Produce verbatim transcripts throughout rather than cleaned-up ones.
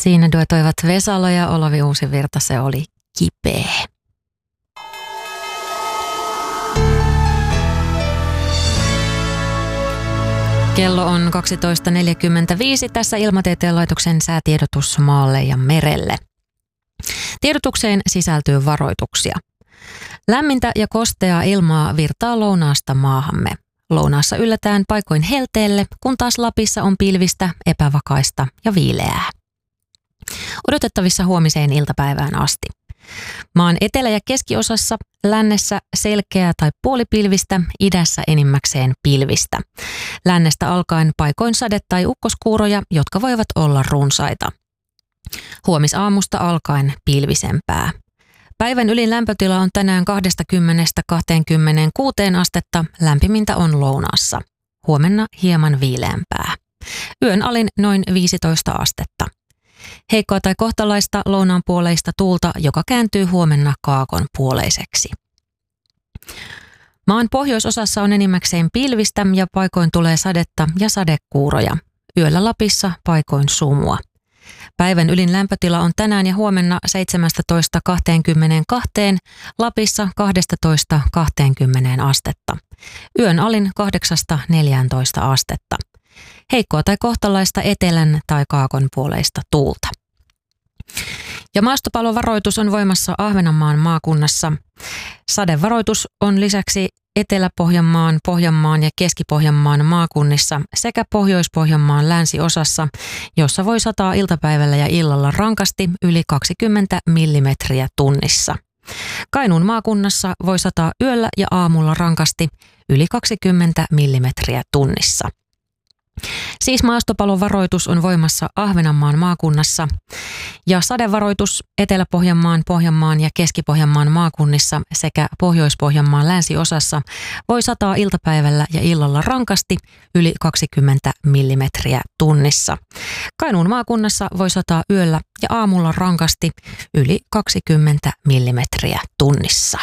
Siinä duetoivat Vesala ja Olavi Uusivirta, se oli Kipeä. Kello on kaksitoista neljäkymmentäviisi. Tässä Ilmatieteen laitoksen säätiedotus maalle ja merelle. Tiedotukseen sisältyy varoituksia. Lämmintä ja kosteaa ilmaa virtaa lounaasta maahamme. Lounaassa yllätään paikoin helteelle, kun taas Lapissa on pilvistä, epävakaista ja viileää. Odotettavissa huomiseen iltapäivään asti. Maan etelä- ja keskiosassa, lännessä selkeää tai puolipilvistä, idässä enimmäkseen pilvistä. Lännestä alkaen paikoin sade- tai ukkoskuuroja, jotka voivat olla runsaita. Huomisaamusta alkaen pilvisempää. Päivän ylin lämpötila on tänään kaksikymmentä kaksikymmentäkuusi astetta, lämpimintä on lounaassa. Huomenna hieman viileämpää. Yön alin noin viisitoista astetta. Heikkoa tai kohtalaista lounaanpuoleista tuulta, joka kääntyy huomenna kaakonpuoleiseksi. Maan pohjoisosassa on enimmäkseen pilvistä ja paikoin tulee sadetta ja sadekuuroja. Yöllä Lapissa paikoin sumua. Päivän ylin lämpötila on tänään ja huomenna seitsemäntoista kaksikymmentäkaksi, Lapissa kaksitoista kaksikymmentä astetta. Yön alin kahdeksasta neljääntoista astetta. Heikkoa tai kohtalaista etelän tai kaakonpuoleista tuulta. Ja maastopallovaroitus on voimassa Ahvenanmaan maakunnassa. Sadevaroitus on lisäksi Etelä-Pohjanmaan, Pohjanmaan ja Keski-Pohjanmaan maakunnissa sekä Pohjois-Pohjanmaan länsiosassa, jossa voi sataa iltapäivällä ja illalla rankasti yli kaksikymmentä millimetriä tunnissa. Kainuun maakunnassa voi sataa yöllä ja aamulla rankasti yli kaksikymmentä millimetriä tunnissa. Siis maastopallovaroitus on voimassa Ahvenanmaan maakunnassa ja sadevaroitus Etelä-Pohjanmaan, Pohjanmaan ja Keski-Pohjanmaan maakunnissa sekä Pohjois-Pohjanmaan länsiosassa voi sataa iltapäivällä ja illalla rankasti yli kaksikymmentä millimetriä tunnissa. Kainuun maakunnassa voi sataa yöllä ja aamulla rankasti yli kaksikymmentä millimetriä tunnissa.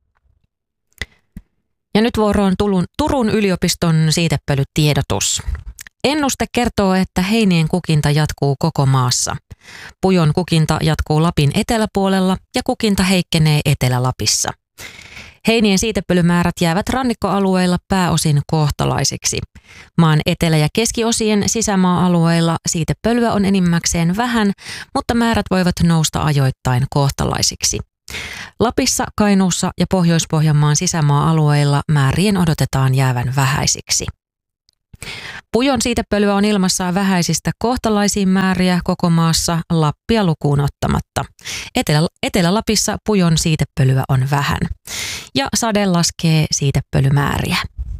Ja nyt vuoroon Turun, Turun yliopiston siitepölytiedotus. Ennuste kertoo, että heinien kukinta jatkuu koko maassa. Pujon kukinta jatkuu Lapin eteläpuolella ja kukinta heikkenee Etelä-Lapissa. Heinien siitepölymäärät jäävät rannikkoalueilla pääosin kohtalaisiksi. Maan etelä- ja keskiosien sisämaa-alueilla siitepölyä on enimmäkseen vähän, mutta määrät voivat nousta ajoittain kohtalaisiksi. Lapissa, Kainuussa ja Pohjois-Pohjanmaan sisämaa-alueilla määrien odotetaan jäävän vähäisiksi. Pujon siitepölyä on ilmassa vähäisistä kohtalaisiin määriä koko maassa Lappia lukuun ottamatta. Etelä, Etelä-Lapissa pujon siitepölyä on vähän ja sade laskee siitepölymääriä.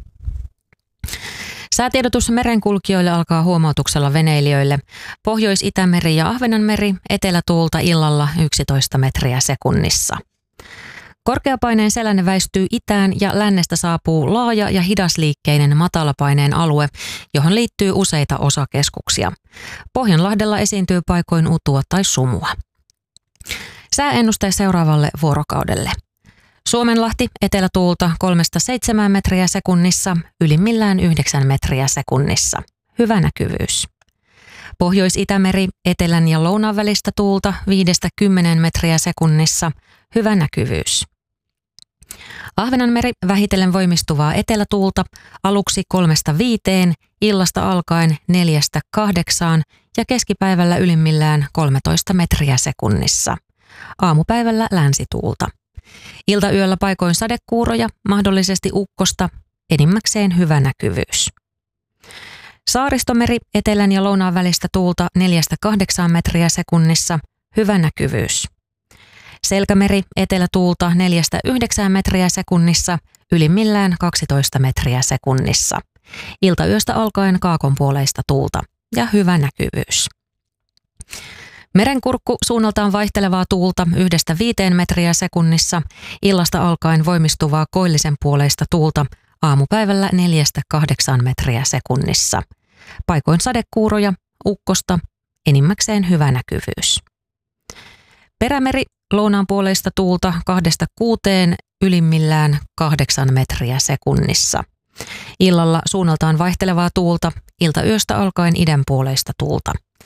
Säätiedotus merenkulkijoille alkaa huomautuksella veneilijöille. Pohjois-Itämeri ja Ahvenanmeri, etelätuulta illalla yksitoista metriä sekunnissa. Korkeapaineen selänne väistyy itään ja lännestä saapuu laaja ja hidasliikkeinen matalapaineen alue, johon liittyy useita osakeskuksia. Pohjanlahdella esiintyy paikoin utua tai sumua. Sääennuste seuraavalle vuorokaudelle. Suomenlahti etelätuulta kolmesta seitsemään metriä sekunnissa, ylimmillään yhdeksän metriä sekunnissa. Hyvä näkyvyys. Pohjois-Itämeri etelän ja lounaan välistä tuulta viidestä kymmeneen metriä sekunnissa. Hyvä näkyvyys. Ahvenanmeri vähitellen voimistuvaa etelätuulta aluksi kolmesta viiteen, illasta alkaen neljästä kahdeksaan ja keskipäivällä ylimmillään kolmetoista metriä sekunnissa. Aamupäivällä länsituulta. Iltayöllä paikoin sadekuuroja, mahdollisesti ukkosta, enimmäkseen hyvä näkyvyys. Saaristomeri etelän ja lounaan välistä tuulta neljästä kahdeksaan metriä sekunnissa, hyvä näkyvyys. Selkämeri etelätuulta neljästä yhdeksään metriä sekunnissa, ylimmillään kaksitoista metriä sekunnissa. Iltayöstä alkaen kaakonpuoleista tuulta ja hyvä näkyvyys. Merenkurkku suunnaltaan vaihtelevaa tuulta yhdestä viiteen metriä sekunnissa, illasta alkaen voimistuvaa koillisen puoleista tuulta aamupäivällä neljästä kahdeksaan metriä sekunnissa. Paikoin sadekuuroja, ukkosta, enimmäkseen hyvä näkyvyys. Perämeri lounaanpuoleista tuulta kahdesta kuuteen, ylimmillään kahdeksan metriä sekunnissa. Illalla suunnaltaan vaihtelevaa tuulta, iltayöstä alkaen idänpuoleista tuulta.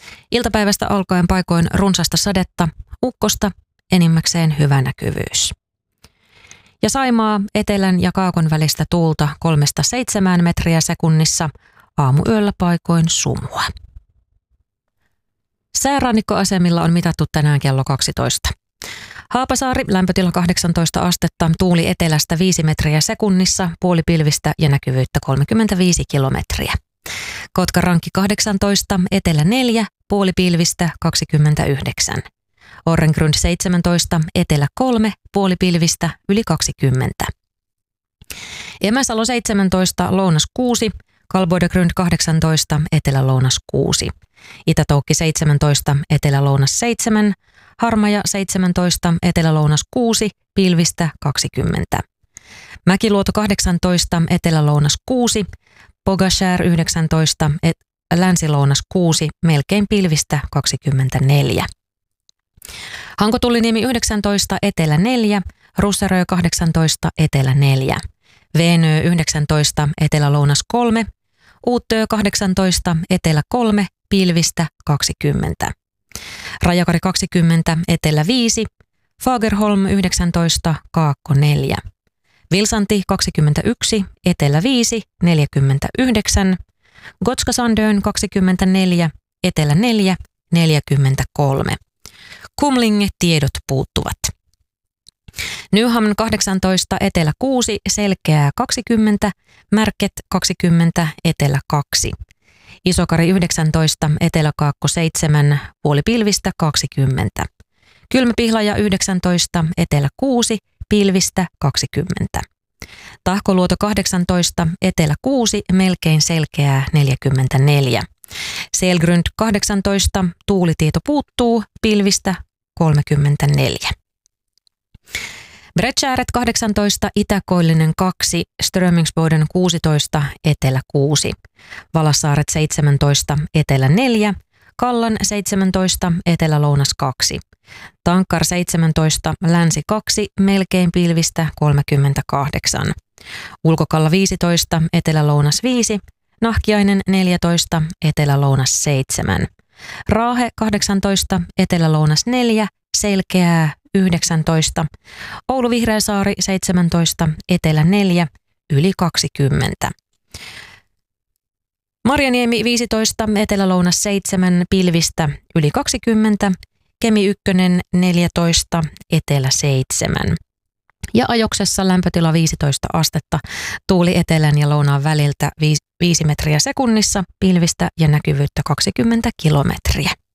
Iltapäivästä alkaen paikoin runsasta sadetta, ukkosta, enimmäkseen hyvä näkyvyys. Ja Saimaa etelän ja kaakon välistä tuulta kolmesta seitsemään metriä sekunnissa, aamuyöllä paikoin sumua. Säärannikkoasemilla on mitattu tänään kello kaksitoista. Haapasaari, lämpötila kahdeksantoista astetta, tuuli etelästä viisi metriä sekunnissa, puolipilvistä ja näkyvyyttä kolmekymmentäviisi kilometriä. Kotkarankki kahdeksantoista, etelä neljä, puolipilvistä kaksikymmentäyhdeksän. Orrengrund seitsemäntoista, etelä kolme, puolipilvistä yli kaksikymmentä. Emäsalo seitsemäntoista, lounas kuusi, Kalboidegrund kahdeksantoista, etelä-lounas kuusi. Itä-Toukki seitsemäntoista, etelä-lounas seitsemän, Harmaja seitsemäntoista, etelä-lounas kuusi, pilvistä kaksikymmentä. Mäkiluoto kahdeksantoista, etelä-lounas kuusi, Pogashär yhdeksäntoista, et, länsi-lounas kuusi, melkein pilvistä kaksikymmentäneljä. Hanko-Tulliniemi yhdeksäntoista, etelä neljä, Russerö kahdeksantoista, etelä neljä. Veenö yhdeksäntoista, etelä-lounas kolme, Uuttöö kahdeksantoista, etelä kolme, pilvistä kaksikymmentä. Rajakari kaksikymmentä, etelä viisi, Fagerholm yhdeksäntoista, kaakko neljä. Vilsanti kaksikymmentäyksi, etelä viisi, neljäkymmentäyhdeksän. Gotska-Sandön kaksikymmentäneljä, etelä neljä, neljäkymmentäkolme. Kumlinge tiedot puuttuvat. Nyhamn kahdeksantoista, etelä kuusi, selkeää kaksikymmentä, Märket kaksikymmentä, etelä kaksi. Isokari yhdeksäntoista, etelä-kaakko seitsemän, puolipilvistä kaksikymmentä. Kylmäpihlaja yhdeksäntoista, etelä kuusi, pilvistä kaksikymmentä. Tahkoluoto kahdeksantoista, etelä kuusi, melkein selkeää neljäkymmentäneljä. Selgrund kahdeksantoista, tuulitieto puuttuu, pilvistä kolmekymmentäneljä. Bredtjäret kahdeksantoista, Itäkoillinen kaksi, Strömingsboden kuusitoista, etelä kuusi. Valassaaret seitsemäntoista, etelä neljä, Kallan seitsemäntoista, etelä-lounas kaksi. Tankkar seitsemäntoista, länsi kaksi, melkein pilvistä kolmekymmentäkahdeksan. Ulkokalla viisitoista, etelä-lounas viisi, Nahkiainen neljätoista, etelä-lounas seitsemän. Raahe kahdeksantoista, etelä-lounas neljä, selkeää yhdeksäntoista. Oulu Vihreäsaari seitsemäntoista, etelä neljä, yli kaksikymmentä. Marjaniemi viisitoista, etelä-lounas seitsemän, pilvistä yli kaksikymmentä. Kemi ykkönen neljätoista, etelä seitsemän. Ja Ajoksessa lämpötila viisitoista astetta, tuuli etelän ja lounaan väliltä viisi metriä sekunnissa, pilvistä ja näkyvyyttä kaksikymmentä kilometriä.